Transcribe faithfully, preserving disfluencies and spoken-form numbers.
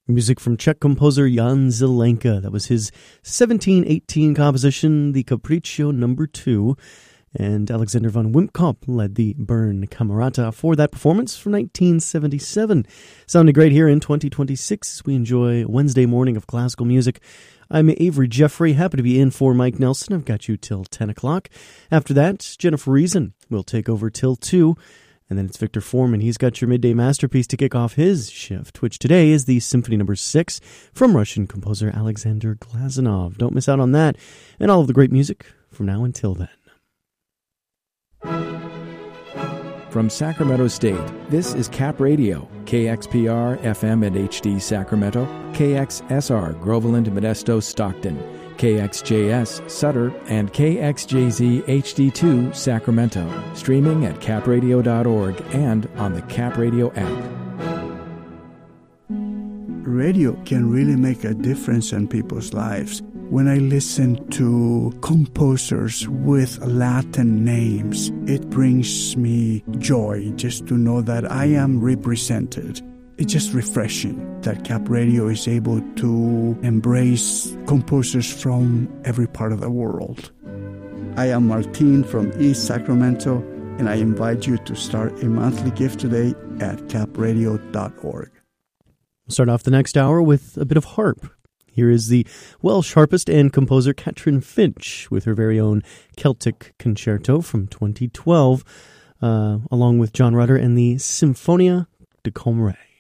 Music from Czech composer Jan Zelenka. That was his seventeen eighteen composition, the Capriccio number two. And Alexander von Wimpkop led the Bern Camerata for that performance from nineteen seventy-seven. Sounded great here in twenty twenty-six. We enjoy Wednesday morning of classical music. I'm Avery Jeffrey, happy to be in for Mike Nelson. I've got you till ten o'clock. After that, Jennifer Reason will take over till two. And then it's Victor Foreman. He's got your midday masterpiece to kick off his shift, which today is the Symphony number six from Russian composer Alexander Glazunov. Don't miss out on that and all of the great music from now until then. From Sacramento State, this is Cap Radio, K X P R, F M and H D Sacramento, K X S R, Groveland, Modesto, Stockton, K X J S, Sutter, and K X J Z H D two, Sacramento, streaming at cap radio dot org and on the Cap Radio app. Radio can really make a difference in people's lives. When I listen to composers with Latin names, it brings me joy just to know that I am represented. It's just refreshing that Cap Radio is able to embrace composers from every part of the world. I am Martin from East Sacramento, and I invite you to start a monthly gift today at cap radio dot org. We'll start off the next hour with a bit of harp. Here is the Welsh harpist and composer Catrin Finch with her very own Celtic concerto from twenty twelve, uh, along with John Rutter and the Symphonia de Comrie.